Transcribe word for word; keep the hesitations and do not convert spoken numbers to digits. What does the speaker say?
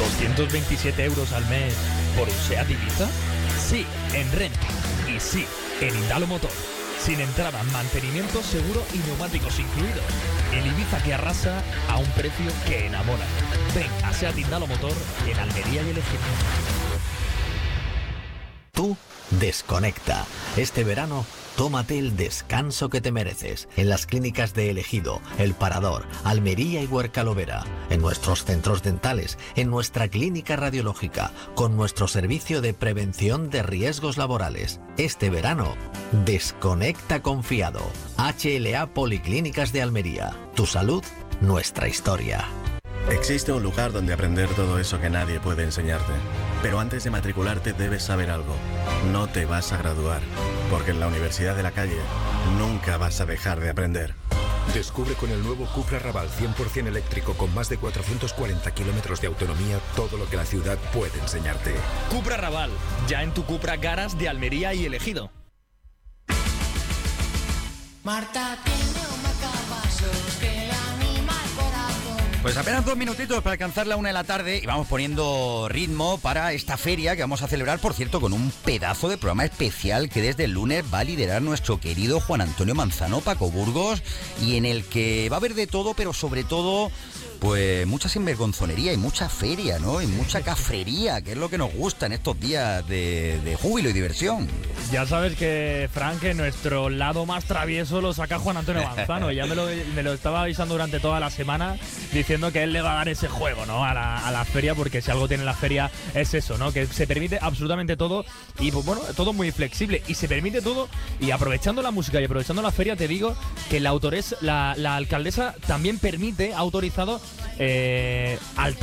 ¿doscientos veintisiete euros al mes por un SEAT Ibiza? Sí, en Renting. Y sí, en Indalo Motor. Sin entrada, mantenimiento, seguro y neumáticos incluidos. El Ibiza que arrasa a un precio que enamora. Ven a SEAT Indalo Motor en Almería y El Ejido. Tú desconecta. Este verano, tómate el descanso que te mereces en las clínicas de El Ejido, El Parador, Almería y Huercalovera, en nuestros centros dentales, en nuestra clínica radiológica, con nuestro servicio de prevención de riesgos laborales. Este verano, desconecta confiado. H L A Policlínicas de Almería. Tu salud, nuestra historia. Existe un lugar donde aprender todo eso que nadie puede enseñarte. Pero antes de matricularte debes saber algo. No te vas a graduar, porque en la Universidad de la Calle nunca vas a dejar de aprender. Descubre con el nuevo Cupra Raval cien por ciento eléctrico con más de cuatrocientos cuarenta kilómetros de autonomía todo lo que la ciudad puede enseñarte. Cupra Raval, ya en tu Cupra Garas de Almería y El Ejido. Marta tiene un marcapasos que le anima el corazón. Pues apenas dos minutitos para alcanzar la una de la tarde y vamos poniendo ritmo para esta feria que vamos a celebrar, por cierto, con un pedazo de programa especial que desde el lunes va a liderar nuestro querido Juan Antonio Manzano, Paco Burgos, y en el que va a haber de todo, pero sobre todo, pues mucha sinvergonzonería y mucha feria, ¿no? Y mucha cafrería, que es lo que nos gusta en estos días de, de júbilo y diversión. Ya sabes que, Frank, que nuestro lado más travieso lo saca Juan Antonio Manzano. Ya me lo, me lo estaba avisando durante toda la semana, diciendo que él le va a dar ese juego, ¿no? A la, a la feria, porque si algo tiene la feria es eso, ¿no? Que se permite absolutamente todo y, pues bueno, todo muy flexible. Y se permite todo, y aprovechando la música y aprovechando la feria, te digo que la, autores, la, la alcaldesa también permite, ha autorizado eh, al